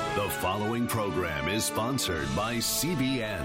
The following program is sponsored by CBN.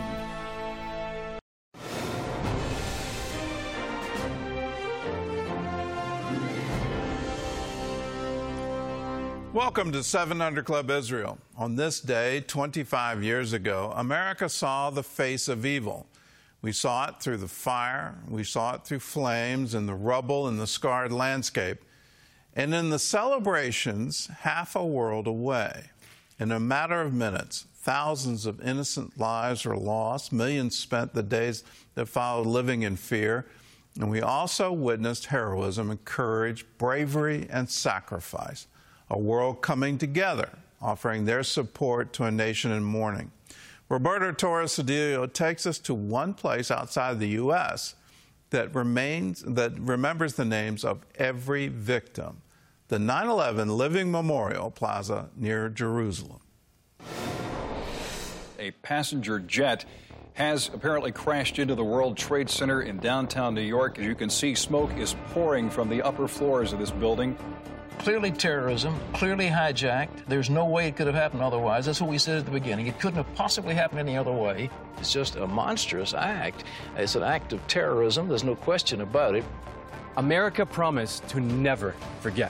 Welcome to 7 Under Club Israel. On this day, 25 years ago, America saw the face of evil. We saw it through the fire, we saw it through flames and the rubble and the scarred landscape. And in the celebrations, half a world away. In a matter of minutes, thousands of innocent lives were lost, millions spent the days that followed living in fear. And we also witnessed heroism and courage, bravery and sacrifice. A world coming together, offering their support to a nation in mourning. Roberto Torres Cedillo takes us to one place outside the U.S. that remembers the names of every victim, the 9/11 Living Memorial Plaza near Jerusalem. A passenger jet has apparently crashed into the World Trade Center in downtown New York. As you can see, smoke is pouring from the upper floors of this building. Clearly terrorism, clearly hijacked. There's no way it could have happened otherwise. That's what we said at the beginning. It couldn't have possibly happened any other way. It's just a monstrous act. It's an act of terrorism. There's no question about it. America promised to never forget.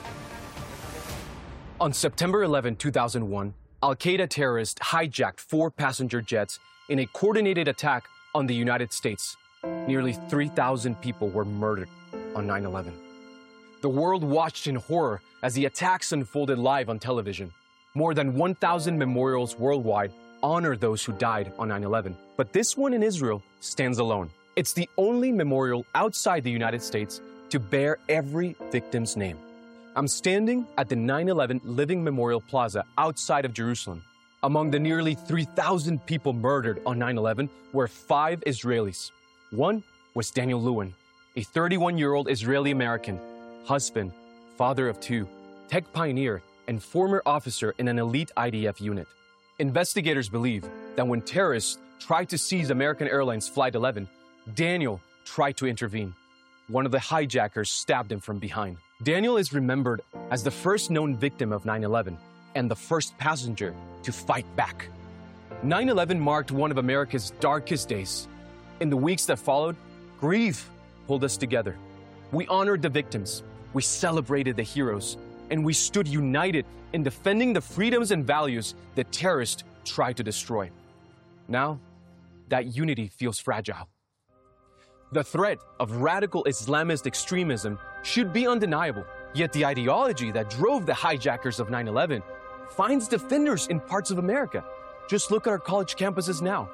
On September 11, 2001, Al-Qaeda terrorists hijacked 4 passenger jets in a coordinated attack on the United States. Nearly 3,000 people were murdered on 9/11. The world watched in horror as the attacks unfolded live on television. More than 1,000 memorials worldwide honor those who died on 9/11. But this one in Israel stands alone. It's the only memorial outside the United States to bear every victim's name. I'm standing at the 9/11 Living Memorial Plaza outside of Jerusalem. Among the nearly 3,000 people murdered on 9/11 were 5 Israelis. One was Daniel Lewin, a 31-year-old Israeli-American, husband, father of 2, tech pioneer, and former officer in an elite IDF unit. Investigators believe that when terrorists tried to seize American Airlines Flight 11, Daniel tried to intervene. One of the hijackers stabbed him from behind. Daniel is remembered as the first known victim of 9/11 and the first passenger to fight back. 9/11 marked one of America's darkest days. In the weeks that followed, grief pulled us together. We honored the victims, we celebrated the heroes, and we stood united in defending the freedoms and values that terrorists tried to destroy. Now, that unity feels fragile. The threat of radical Islamist extremism should be undeniable, yet the ideology that drove the hijackers of 9/11 finds defenders in parts of America. Just look at our college campuses now.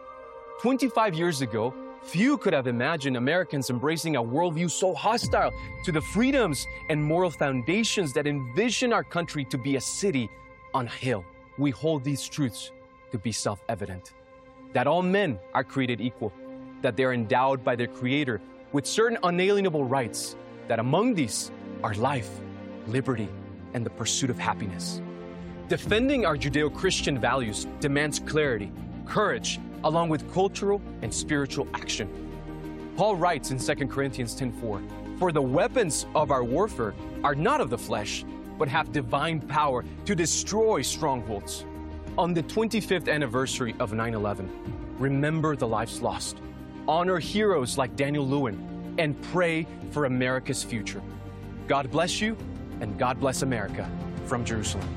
25 years ago, few could have imagined Americans embracing a worldview so hostile to the freedoms and moral foundations that envision our country to be a city on a hill. We hold these truths to be self-evident. That all men are created equal, that they're endowed by their Creator with certain unalienable rights, that among these are life, liberty, and the pursuit of happiness. Defending our Judeo-Christian values demands clarity, courage, along with cultural and spiritual action. Paul writes in 2 Corinthians 10:4, "For the weapons of our warfare are not of the flesh, but have divine power to destroy strongholds." On the 25th anniversary of 9/11, remember the lives lost, honor heroes like Daniel Lewin, and pray for America's future. God bless you, and God bless America from Jerusalem.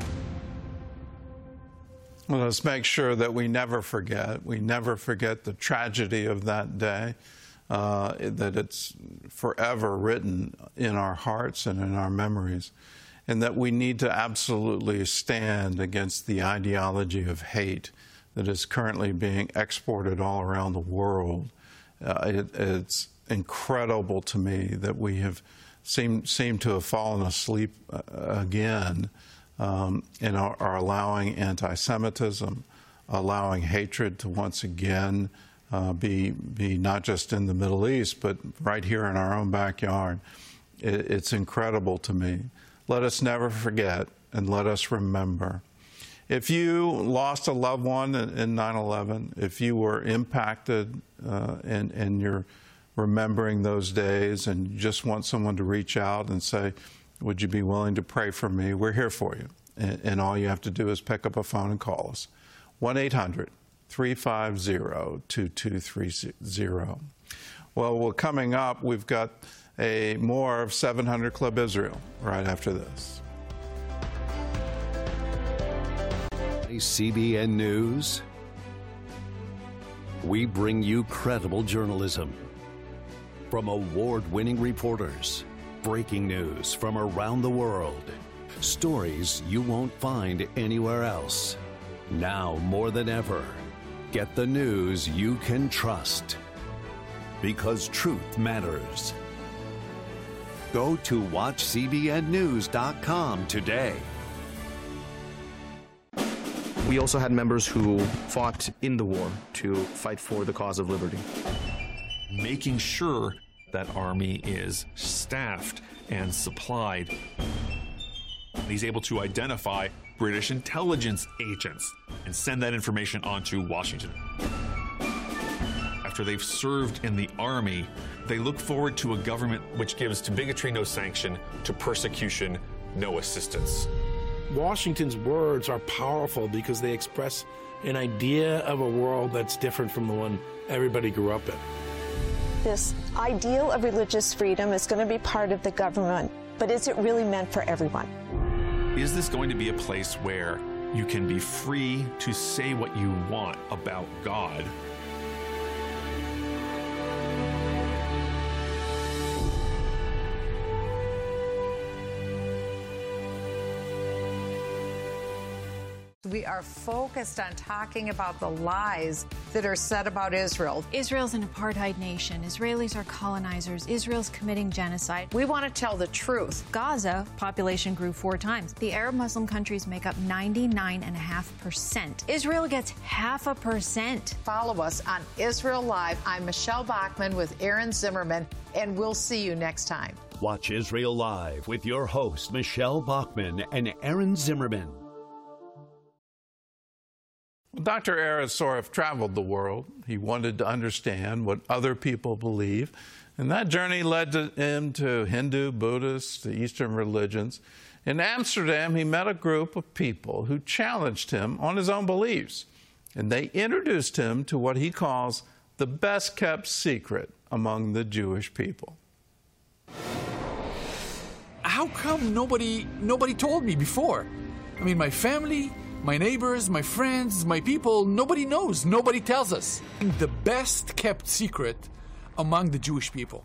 Well, let's make sure that we never forget. We never forget the tragedy of that day, that it's forever written in our hearts and in our memories, and that we need to absolutely stand against the ideology of hate that is currently being exported all around the world. It's incredible to me that we have seemed to have fallen asleep again. And are allowing anti-Semitism, allowing hatred to once again be not just in the Middle East, but right here in our own backyard. It's incredible to me. Let us never forget, and let us remember. If you lost a loved one in 9/11, if you were impacted and you're remembering those days and you just want someone to reach out and say, would you be willing to pray for me? We're here for you. And all you have to do is pick up a phone and call us. 1-800-350-2230. Well, coming up, we've got more of 700 Club Israel right after this. CBN News. We bring you credible journalism from award-winning reporters, breaking news from around the world, stories you won't find anywhere else. Now more than ever, get the news you can trust, because truth matters. Go to watchcbnnews.com today. We also had members who fought in the war to fight for the cause of liberty. Making sure that army is staffed and supplied. He's able to identify British intelligence agents and send that information on to Washington. After they've served in the army, they look forward to a government which gives to bigotry no sanction, to persecution no assistance. Washington's words are powerful because they express an idea of a world that's different from the one everybody grew up in. This ideal of religious freedom is going to be part of the government, but is it really meant for everyone? Is this going to be a place where you can be free to say what you want about God? We are focused on talking about the lies that are said about Israel. Israel's an apartheid nation. Israelis are colonizers. Israel's committing genocide. We want to tell the truth. Gaza, population grew 4 times. The Arab Muslim countries make up 99.5%. Israel gets 0.5%. Follow us on Israel Live. I'm Michelle Bachmann with Aaron Zimmerman, and we'll see you next time. Watch Israel Live with your host, Michelle Bachmann and Aaron Zimmerman. Dr. Erez Soref traveled the world. He wanted to understand what other people believe, and that journey led him to Hindu, Buddhist, the Eastern religions. In Amsterdam, he met a group of people who challenged him on his own beliefs, and they introduced him to what he calls the best-kept secret among the Jewish people. How come nobody told me before? I mean, my family, my neighbors, my friends, my people, nobody knows. Nobody tells us. The best kept secret among the Jewish people.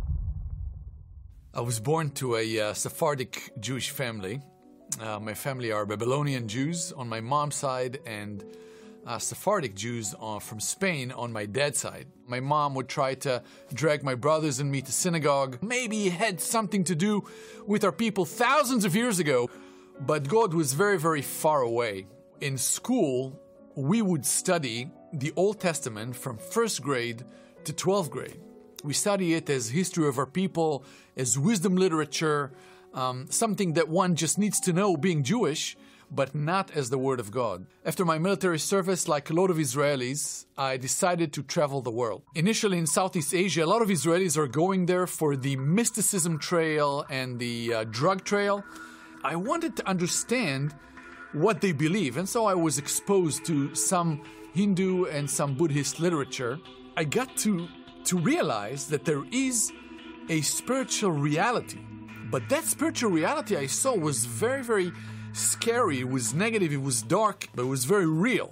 I was born to a Sephardic Jewish family. My family are Babylonian Jews on my mom's side and Sephardic Jews from Spain on my dad's side. My mom would try to drag my brothers and me to synagogue. Maybe it had something to do with our people thousands of years ago. But God was very, very far away. In school, we would study the Old Testament from 1st grade to 12th grade. We study it as history of our people, as wisdom literature, something that one just needs to know being Jewish, but not as the Word of God. After my military service, like a lot of Israelis, I decided to travel the world. Initially in Southeast Asia, a lot of Israelis are going there for the mysticism trail and the drug trail. I wanted to understand what they believe, and so I was exposed to some Hindu and some Buddhist literature. I got to realize that there is a spiritual reality, but that spiritual reality I saw was very, very scary. It was negative, it was dark, but it was very real.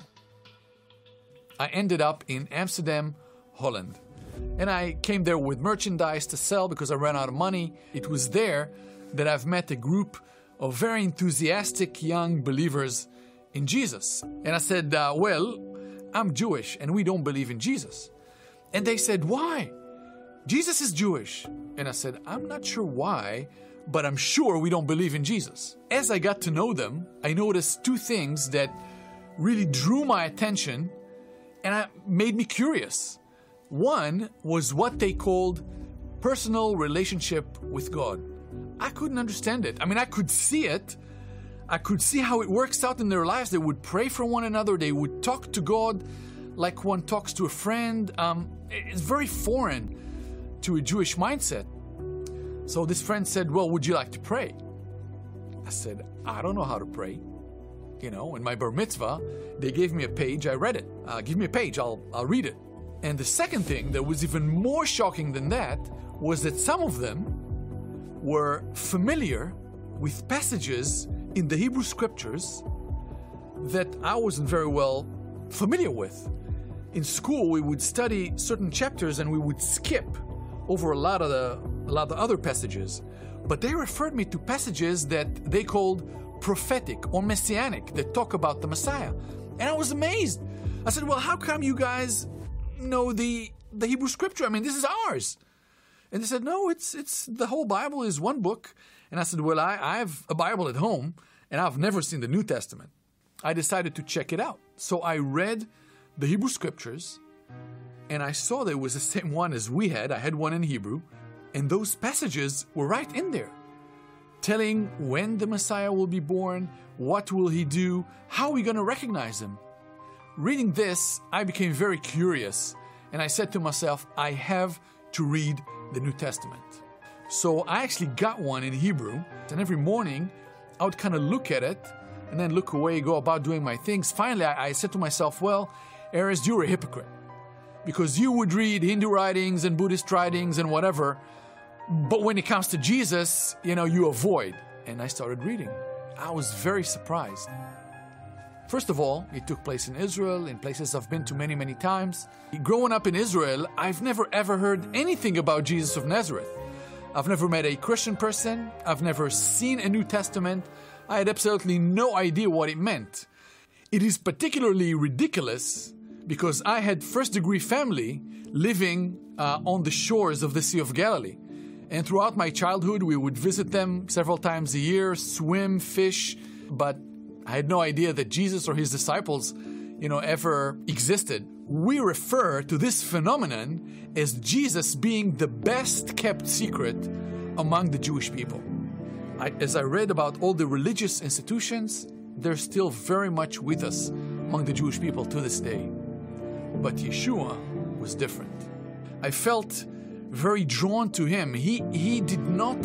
I ended up in Amsterdam, Holland, and I came there with merchandise to sell because I ran out of money. It was there that I've met a group of very enthusiastic young believers in Jesus. And I said, well, I'm Jewish and we don't believe in Jesus. And they said, why? Jesus is Jewish. And I said, I'm not sure why, but I'm sure we don't believe in Jesus. As I got to know them, I noticed 2 things that really drew my attention and made me curious. One was what they called personal relationship with God. I couldn't understand it. I mean, I could see it. I could see how it works out in their lives. They would pray for one another. They would talk to God like one talks to a friend. It's very foreign to a Jewish mindset. So this friend said, well, would you like to pray? I said, I don't know how to pray. You know, in my bar mitzvah, they gave me a page, I read it. Give me a page, I'll read it. And the second thing that was even more shocking than that was that some of them were familiar with passages in the Hebrew scriptures that I wasn't very well familiar with. In school, we would study certain chapters and we would skip over a lot of the other passages. But they referred me to passages that they called prophetic or messianic, that talk about the Messiah. And I was amazed. I said, well, how come you guys know the Hebrew scripture? I mean, this is ours. And they said, no, it's the whole Bible is one book. And I said, well, I have a Bible at home, and I've never seen the New Testament. I decided to check it out. So I read the Hebrew scriptures, and I saw that it was the same one as we had. I had one in Hebrew, and those passages were right in there, telling when the Messiah will be born, what will he do, how are we going to recognize him. Reading this, I became very curious, and I said to myself, I have to read the New Testament. So I actually got one in Hebrew, and every morning I would kind of look at it and then look away, go about doing my things. Finally, I said to myself, well, Erez, you're a hypocrite, because you would read Hindu writings and Buddhist writings and whatever, but when it comes to Jesus, you avoid. And I started reading. I was very surprised. First of all, it took place in Israel, in places I've been to many, many times. Growing up in Israel, I've never ever heard anything about Jesus of Nazareth. I've never met a Christian person. I've never seen a New Testament. I had absolutely no idea what it meant. It is particularly ridiculous because I had first-degree family living on the shores of the Sea of Galilee. And throughout my childhood, we would visit them several times a year, swim, fish, but I had no idea that Jesus or his disciples, ever existed. We refer to this phenomenon as Jesus being the best-kept secret among the Jewish people. As I read about all the religious institutions, they're still very much with us among the Jewish people to this day. But Yeshua was different. I felt very drawn to him. He did not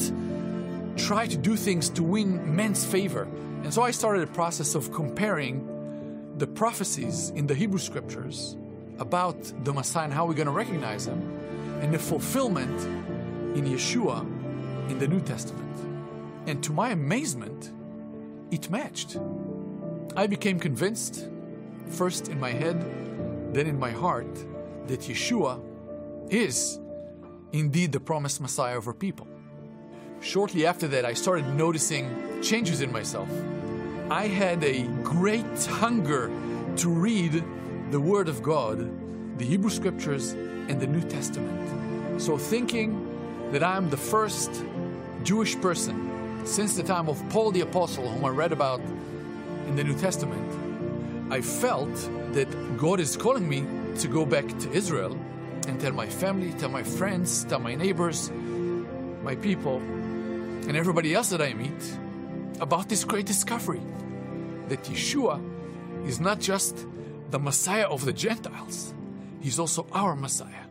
try to do things to win men's favor. And so I started a process of comparing the prophecies in the Hebrew scriptures about the Messiah and how we're going to recognize him, and the fulfillment in Yeshua in the New Testament. And to my amazement, it matched. I became convinced, first in my head, then in my heart, that Yeshua is indeed the promised Messiah of our people. Shortly after that, I started noticing changes in myself. I had a great hunger to read the Word of God, the Hebrew Scriptures, and the New Testament. So thinking that I'm the first Jewish person since the time of Paul the Apostle, whom I read about in the New Testament, I felt that God is calling me to go back to Israel and tell my family, tell my friends, tell my neighbors, my people, and everybody else that I meet about this great discovery, that Yeshua is not just the Messiah of the Gentiles, he's also our Messiah.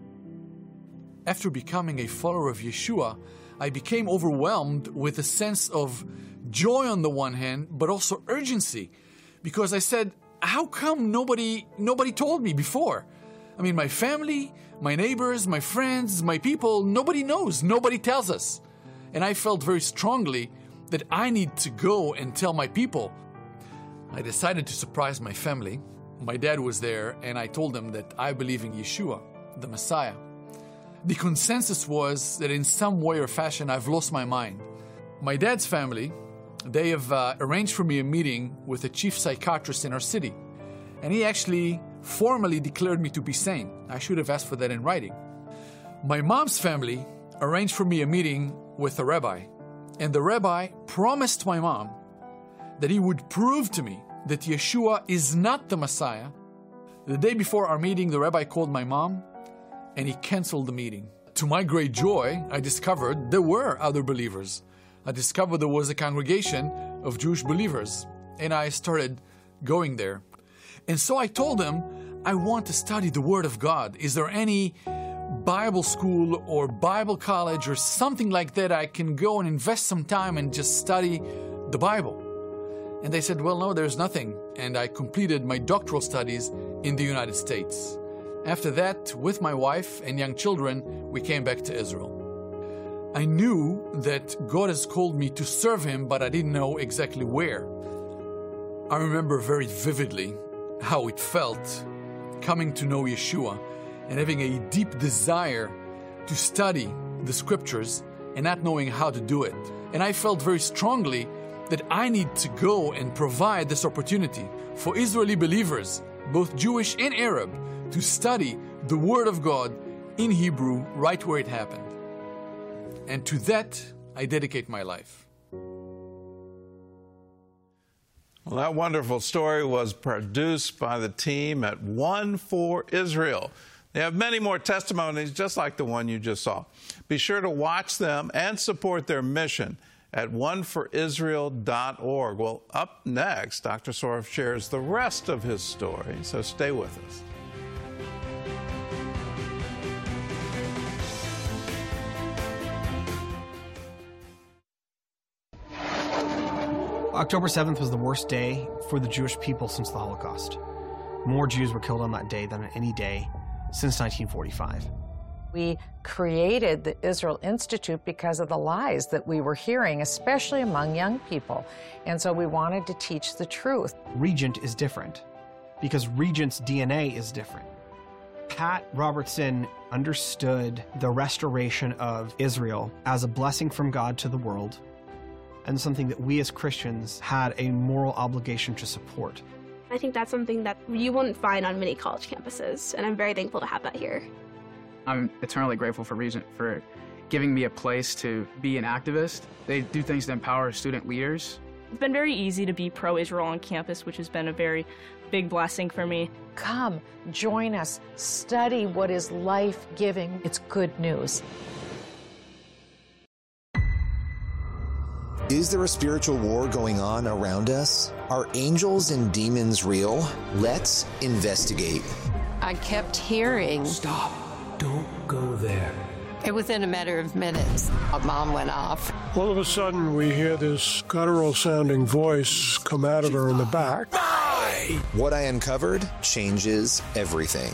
After becoming a follower of Yeshua, I became overwhelmed with a sense of joy on the one hand, but also urgency, because I said, how come nobody told me before? I mean, my family, my neighbors, my friends, my people, nobody knows, nobody tells us. And I felt very strongly that I need to go and tell my people. I decided to surprise my family. My dad was there, and I told them that I believe in Yeshua, the Messiah. The consensus was that in some way or fashion, I've lost my mind. My dad's family, they have arranged for me a meeting with a chief psychiatrist in our city. And he actually formally declared me to be sane. I should have asked for that in writing. My mom's family arranged for me a meeting with a rabbi. And the rabbi promised my mom that he would prove to me that Yeshua is not the Messiah. The day before our meeting, the rabbi called my mom and he canceled the meeting. To my great joy, I discovered there were other believers. I discovered there was a congregation of Jewish believers, and I started going there. And so I told him, I want to study the Word of God. Is there any Bible school or Bible college or something like that I can go and invest some time and just study the Bible? And they said, well, no, there's nothing. And I completed my doctoral studies in the United States. After that, with my wife and young children, we came back to Israel. I knew that God has called me to serve Him, but I didn't know exactly where. I remember very vividly how it felt coming to know Yeshua and having a deep desire to study the scriptures and not knowing how to do it. And I felt very strongly that I need to go and provide this opportunity for Israeli believers, both Jewish and Arab, to study the Word of God in Hebrew right where it happened. And to that, I dedicate my life. Well, that wonderful story was produced by the team at One for Israel. They have many more testimonies just like the one you just saw. Be sure to watch them and support their mission at oneforisrael.org. Well, up next, Dr. Sorof shares the rest of his story, so stay with us. October 7th was the worst day for the Jewish people since the Holocaust. More Jews were killed on that day than on any day since 1945. We created the Israel Institute because of the lies that we were hearing, especially among young people. And so we wanted to teach the truth. Regent is different because Regent's DNA is different. Pat Robertson understood the restoration of Israel as a blessing from God to the world and something that we as Christians had a moral obligation to support. I think that's something that you wouldn't find on many college campuses, and I'm very thankful to have that here. I'm eternally grateful for Regent for giving me a place to be an activist. They do things to empower student leaders. It's been very easy to be pro-Israel on campus, which has been a very big blessing for me. Come, join us, study what is life-giving. It's good news. Is there a spiritual war going on around us? Are angels and demons real? Let's investigate. I kept hearing, "Stop, don't go there." And within a matter of minutes, a bomb went off. All of a sudden, we hear this guttural-sounding voice come out of her in the back. What I uncovered changes everything.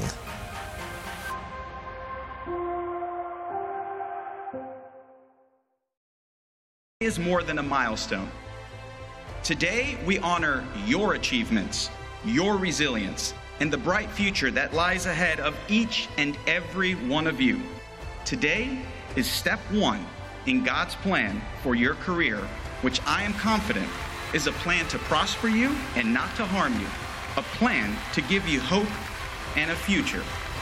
Is more than a milestone. Today, we honor your achievements, your resilience, and the bright future that lies ahead of each and every one of you. Today is step one in God's plan for your career, which I am confident is a plan to prosper you and not to harm you, a plan to give you hope and a future.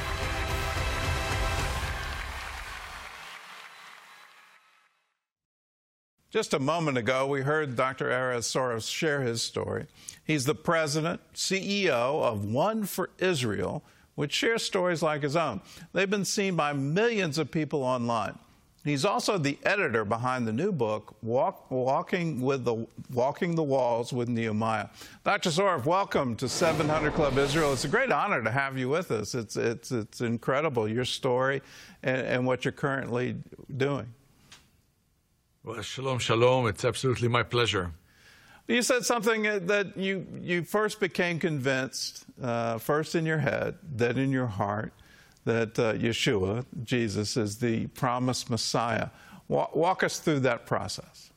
Just a moment ago, we heard Dr. Erez Sorof share his story. He's the president, CEO of One for Israel, which shares stories like his own. They've been seen by millions of people online. He's also the editor behind the new book, Walking the Walls with Nehemiah. Dr. Sorof, welcome to 700 Club Israel. It's a great honor to have you with us. It's incredible, your story and what you're currently doing. Well, shalom, shalom. It's absolutely my pleasure. You said something that you first became convinced, first in your head, then in your heart, that Yeshua, Jesus, is the promised Messiah. Walk us through that process.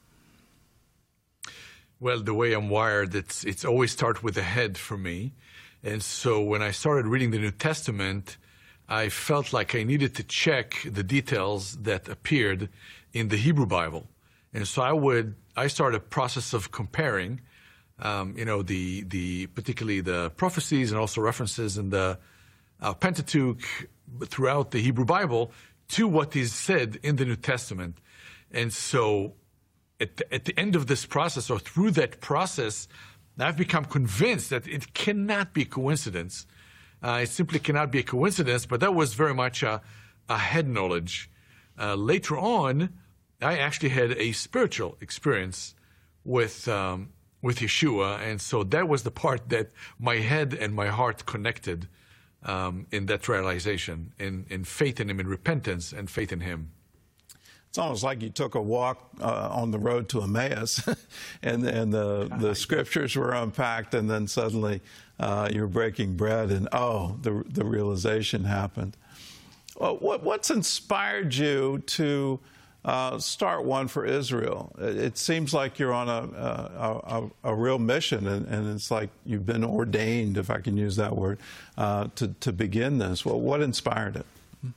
Well, the way I'm wired, it's always start with the head for me. And so when I started reading the New Testament, I felt like I needed to check the details that appeared in the Hebrew Bible. And so I started a process of comparing, particularly the prophecies and also references in the Pentateuch throughout the Hebrew Bible to what is said in the New Testament. And so at the end of this process, or through that process, I've become convinced that it cannot be a coincidence. It simply cannot be a coincidence, but that was very much a head knowledge. Later on, I actually had a spiritual experience with Yeshua, and so that was the part that my head and my heart connected in that realization, in faith in Him, in repentance and faith in Him. it's almost like you took a walk on the road to Emmaus, and the scriptures were unpacked, and then suddenly you were breaking bread, and the realization happened. What's inspired you to start One for Israel? It seems like you're on a real mission, and it's like you've been ordained, if I can use that word, to begin this. Well, what inspired it?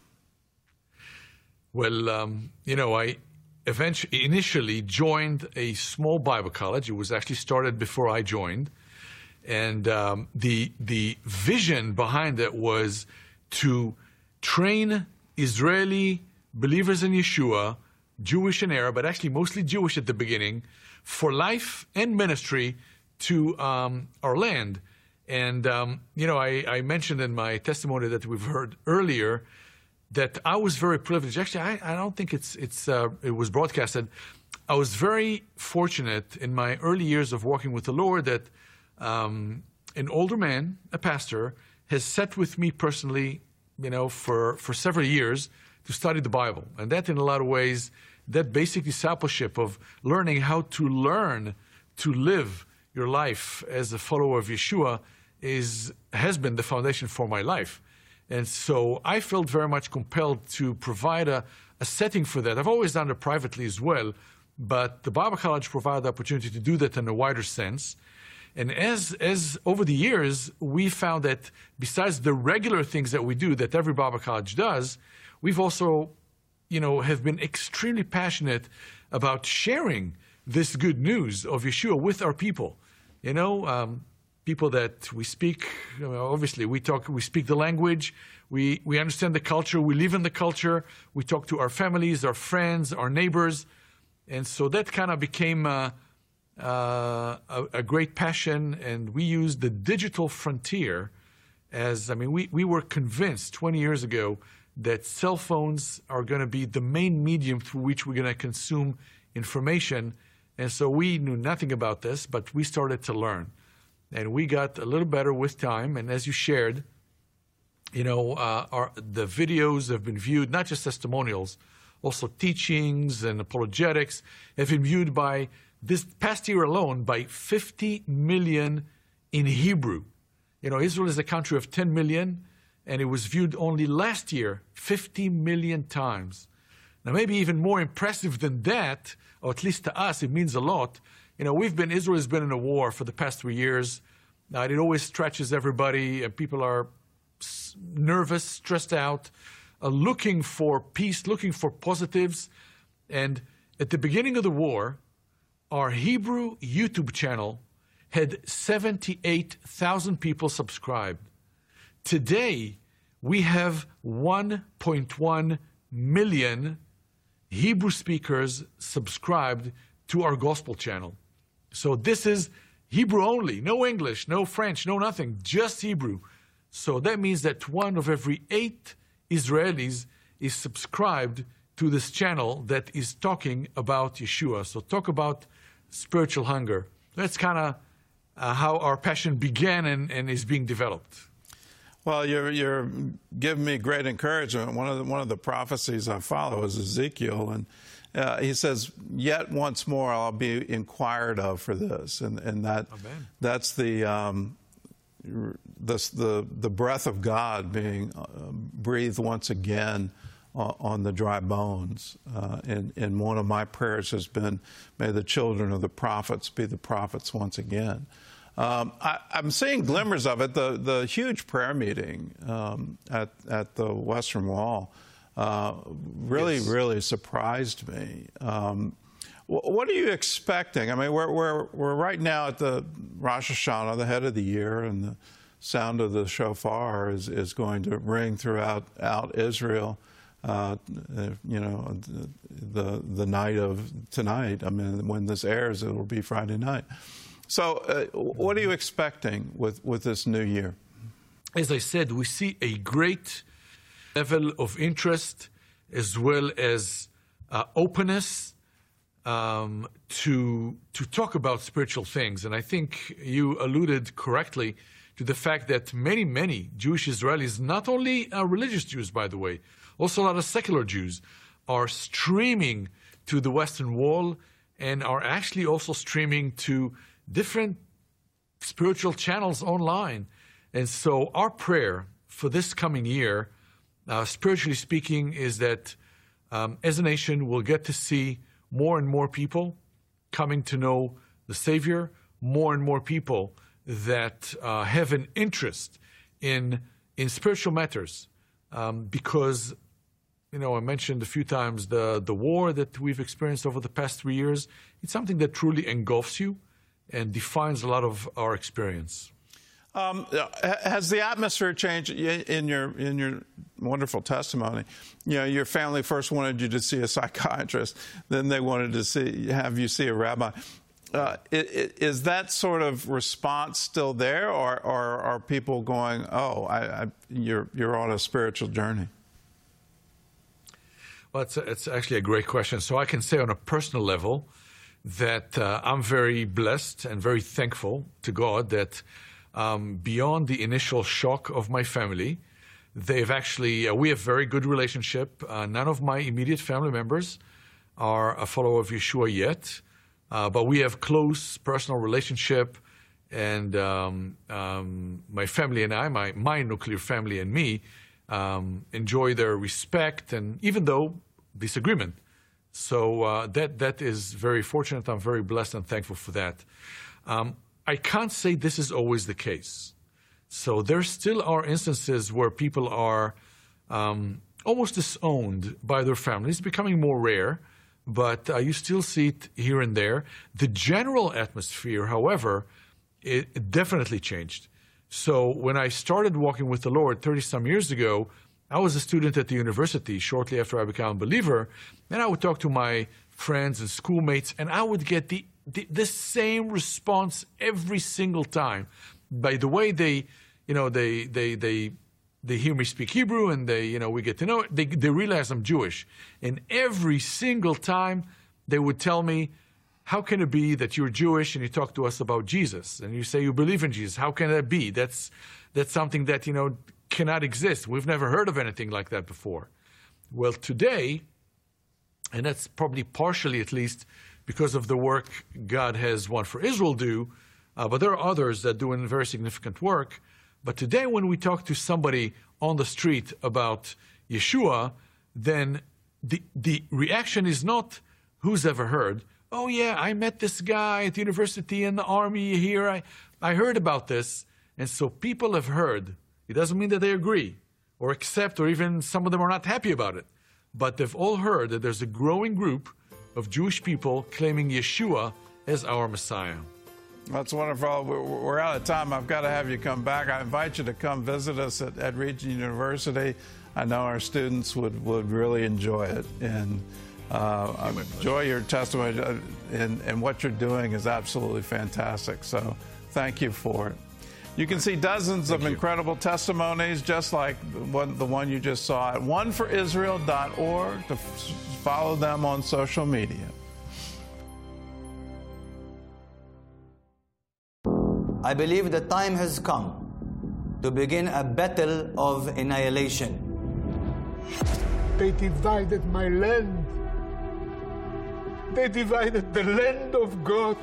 Well, I initially joined a small Bible college. It was actually started before I joined. And the vision behind it was to train Israeli believers in Yeshua, Jewish and Arab, but actually mostly Jewish at the beginning, for life and ministry to our land. And, I mentioned in my testimony that we've heard earlier that I was very privileged. Actually, I don't think it was broadcasted. I was very fortunate in my early years of working with the Lord that an older man, a pastor, has sat with me personally, for several years to study the Bible. And that, in a lot of ways, that basic discipleship of learning how to learn to live your life as a follower of Yeshua has been the foundation for my life. And so I felt very much compelled to provide a setting for that. I've always done it privately as well, but the Bible College provided the opportunity to do that in a wider sense. And as over the years, we found that besides the regular things that we do, that every Bible College does, we've also, have been extremely passionate about sharing this good news of Yeshua with our people. People that we speak, obviously we speak the language, we understand the culture, we live in the culture, we talk to our families, our friends, our neighbors. And so that kind of became a great passion, and we used the digital frontier we were convinced 20 years ago that cell phones are going to be the main medium through which we're going to consume information. And so we knew nothing about this, but we started to learn. And we got a little better with time. And as you shared, the videos have been viewed, not just testimonials, also teachings and apologetics have been viewed by, this past year alone, by 50 million in Hebrew. Israel is a country of 10 million, and it was viewed only last year 50 million times. Now, maybe even more impressive than that, or at least to us, it means a lot. Israel has been in a war for the past 3 years. It always stretches everybody. People are nervous, stressed out, looking for peace, looking for positives. And at the beginning of the war, our Hebrew YouTube channel had 78,000 people subscribed. Today, we have 1.1 million Hebrew speakers subscribed to our gospel channel. So this is Hebrew only, no English, no French, no nothing, just Hebrew. So that means that 1 of every 8 Israelis is subscribed to this channel that is talking about Yeshua. So talk about spiritual hunger. That's kind of how our passion began and is being developed. Well, you're giving me great encouragement. One of the prophecies I follow is Ezekiel, and he says, "Yet once more I'll be inquired of for this," and that's the breath of God being breathed once again on the dry bones. And one of my prayers has been, may the children of the prophets be the prophets once again. I'm seeing glimmers of it. The huge prayer meeting at the Western Wall really surprised me. What are you expecting? I mean, we're right now at the Rosh Hashanah, the head of the year, and the sound of the shofar is going to ring throughout Israel. The night of tonight. I mean, when this airs, it will be Friday night. So what are you expecting with this new year? As I said, we see a great level of interest as well as openness to talk about spiritual things. And I think you alluded correctly to the fact that many Jewish Israelis, not only religious Jews, by the way, also a lot of secular Jews, are streaming to the Western Wall and are actually also streaming to different spiritual channels online. And so our prayer for this coming year, spiritually speaking, is that as a nation we'll get to see more and more people coming to know the Savior, more and more people that have an interest in spiritual matters. Because, you know, I mentioned a few times the war that we've experienced over the past 3 years. It's something that truly engulfs you and defines a lot of our experience. Has the atmosphere changed in your wonderful testimony? You know, your family first wanted you to see a psychiatrist, then they wanted to have you see a rabbi. Is that sort of response still there, or are people going, "Oh, you're on a spiritual journey"? Well, it's actually a great question. So I can say on a personal level that I'm very blessed and very thankful to God that beyond the initial shock of my family, they've actually, we have very good relationship. None of my immediate family members are a follower of Yeshua yet, but we have close personal relationship, and my family and I, my nuclear family and me, enjoy their respect and even though disagreement. So that is very fortunate. I'm very blessed and thankful for that. I can't say this is always the case. So there still are instances where people are almost disowned by their families. It's becoming more rare, but you still see it here and there. The general atmosphere, however, it definitely changed. So when I started walking with the Lord 30-some years ago, I was a student at the university shortly after I became a believer, and I would talk to my friends and schoolmates, and I would get the same response every single time. By the way, they hear me speak Hebrew, and we get to know it. They realize I'm Jewish, and every single time they would tell me, "How can it be that you're Jewish and you talk to us about Jesus and you say you believe in Jesus? How can that be? That's something that cannot exist. We've never heard of anything like that before." Well, today, and that's probably partially at least because of the work God has wanted for Israel do, but there are others that do very significant work. But today when we talk to somebody on the street about Yeshua, then the reaction is not, "Who's ever heard?" "Oh yeah, I met this guy at the university in the army here. I heard about this." And so people have heard. It doesn't mean that they agree or accept, or even some of them are not happy about it. But they've all heard that there's a growing group of Jewish people claiming Yeshua as our Messiah. That's wonderful. We're out of time. I've got to have you come back. I invite you to come visit us at Regent University. I know our students would really enjoy it. And enjoy your testimony, and what you're doing is absolutely fantastic. So thank you for it. You can see dozens of incredible testimonies just like the one you just saw at oneforisrael.org to follow them on social media. I believe the time has come to begin a battle of annihilation. They divided my land. They divided the land of God.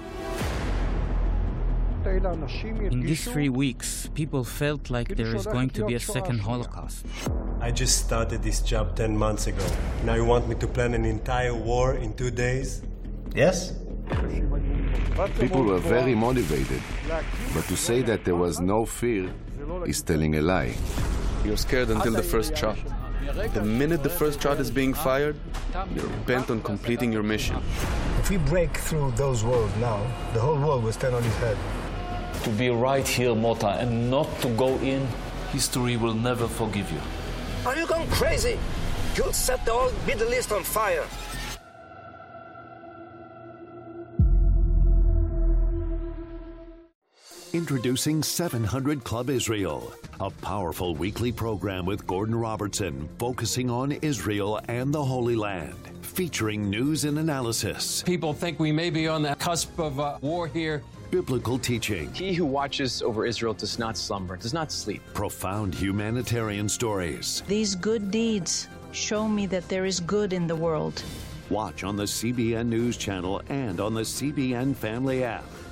In these 3 weeks, people felt like there is going to be a second Holocaust. I just started this job 10 months ago. Now you want me to plan an entire war in 2 days? Yes? People were very motivated, but to say that there was no fear is telling a lie. You're scared until the first shot. The minute the first shot is being fired, you're bent on completing your mission. If we break through those walls now, the whole world will stand on its head. To be right here, Mota, and not to go in, history will never forgive you. Are you going crazy? You'll set the whole Middle East on fire. Introducing 700 Club Israel, a powerful weekly program with Gordon Robertson focusing on Israel and the Holy Land, featuring news and analysis. People think we may be on the cusp of war here. Biblical teaching. He who watches over Israel does not slumber, does not sleep. Profound humanitarian stories. These good deeds Show me that there is good in the world. Watch on the CBN News Channel and on the CBN Family app.